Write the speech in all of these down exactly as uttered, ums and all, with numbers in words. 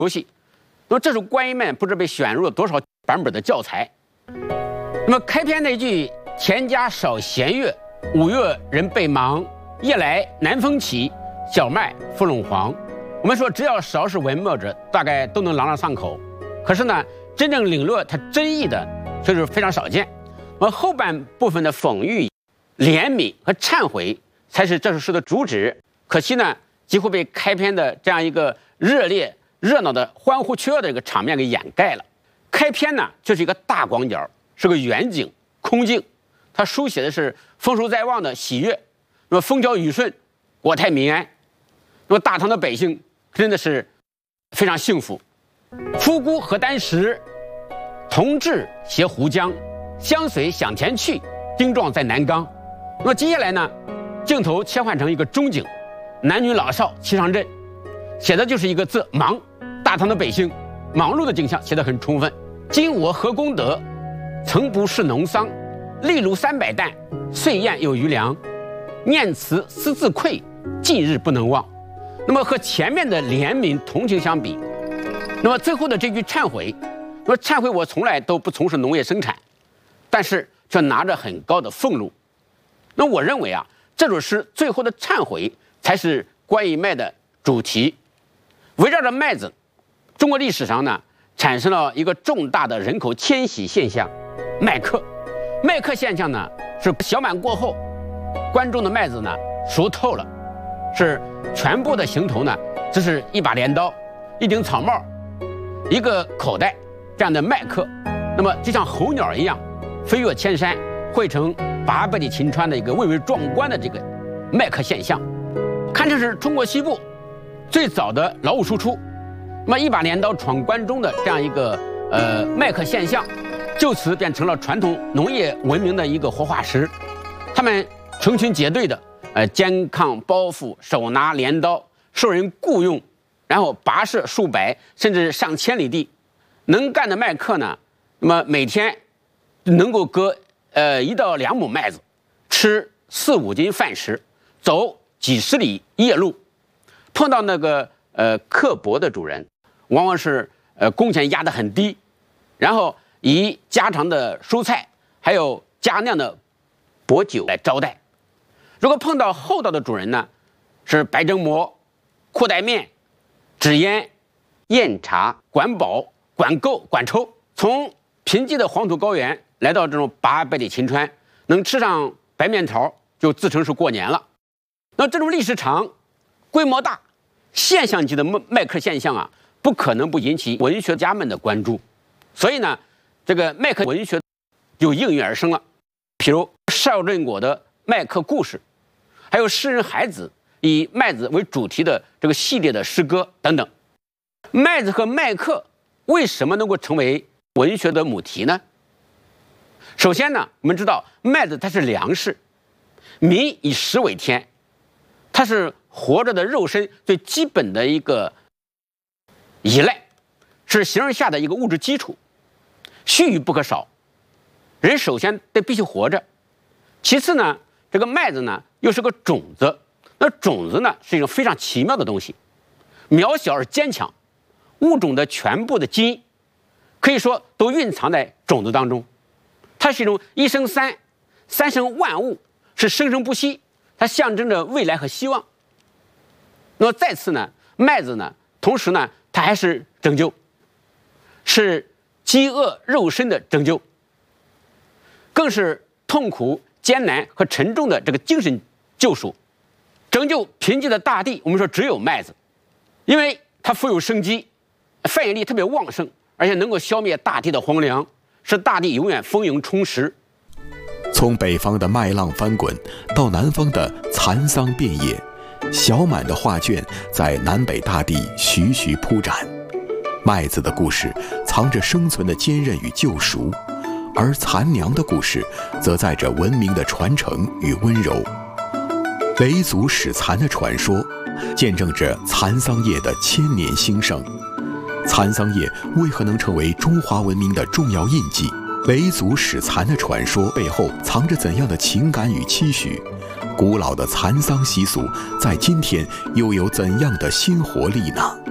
熟悉。那么这首观音麦不知被选入了多少版本的教材。那么开篇那句“田家少闲月，五月人备忙，夜来南风起，小麦芙蓉黄”，我们说只要少是文墨者，大概都能朗朗上口。可是呢，真正领略它真意的却是非常少见。那么后半部分的讽喻、怜悯和忏悔才是这首诗的主旨。可惜呢，几乎被开篇的这样一个热烈、热闹的欢呼雀跃的这个场面给掩盖了。开篇呢，就是一个大广角，是个远景、空镜，它书写的是丰收在望的喜悦，那么风调雨顺，国泰民安。那么大唐的百姓真的是非常幸福。夫孤何丹石，同治携胡江，相随享田去，丁壮在南冈。那么接下来呢，镜头切换成一个中景，男女老少齐上阵，写的就是一个字忙。大唐的百姓忙碌的景象写得很充分。今我何功德，曾不是农桑，粒如三百担，岁晏有余粮。念慈思自愧，近日不能忘。那么和前面的怜悯同情相比，那么最后的这句忏悔，那么忏悔我从来都不从事农业生产，但是却拿着很高的俸禄。那我认为啊，这首诗最后的忏悔才是关于麦的主题。围绕着麦子，中国历史上呢产生了一个重大的人口迁徙现象——麦客。麦客现象呢是小满过后，关中的麦子呢熟透了，是全部的行头呢，这是一把镰刀、一顶草帽、一个口袋这样的麦客，那么就像候鸟一样飞越千山，汇成八百里秦川的一个蔚为壮观的这个麦客现象，堪称是中国西部最早的劳务输出。那么一把镰刀闯关中的这样一个呃麦客现象，就此变成了传统农业文明的一个活化石。他们成群结队的呃肩扛包袱，手拿镰刀，受人雇用，然后跋涉数百甚至上千里地。能干的麦客呢，那么每天能够割呃一到两亩麦子，吃四五斤饭食，走几十里夜路。碰到那个呃刻薄的主人，往往是呃工钱压得很低，然后以家常的蔬菜还有佳酿的薄酒来招待。如果碰到厚道的主人呢，是白蒸馍、裤带面、纸烟、宴茶、管饱、管够、管抽。从贫瘠的黄土高原来到这种八百里秦川，能吃上白面条就自称是过年了。那这种历史长、规模大、现象级的麦客现象啊，不可能不引起文学家们的关注。所以呢，这个麦客文学就应运而生了。譬如邵振国的麦客故事，还有诗人海子以麦子为主题的这个系列的诗歌等等。麦子和麦客为什么能够成为文学的母题呢？首先呢，我们知道麦子它是粮食，民以食为天，它是活着的肉身最基本的一个依赖，是形而下的一个物质基础，须臾不可少。人首先得必须活着，其次呢，这个麦子呢又是个种子，那种子呢是一种非常奇妙的东西，渺小而坚强，物种的全部的基因可以说都蕴藏在种子当中。它是一种一生三，三生万物，是生生不息，它象征着未来和希望。那么再次呢，麦子呢，同时呢，它还是拯救，是饥饿肉身的拯救，更是痛苦、艰难和沉重的这个精神救赎。拯救贫瘠的大地，我们说只有麦子，因为它富有生机，繁衍力特别旺盛，而且能够消灭大地的荒凉，使大地永远丰盈充实。 从北方的麦浪翻滚到南方的蚕桑遍野，小满的画卷在南北大地徐徐铺展。麦子的故事藏着生存的坚韧与救赎，而蚕娘的故事则载着文明的传承与温柔。嫘族使蚕的传说见证着蚕桑业的千年兴盛。蚕桑业为何能成为中华文明的重要印记？嫘族使蚕的传说背后藏着怎样的情感与期许？古老的蚕桑习俗在今天又有怎样的新活力呢？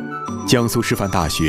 江苏师范大学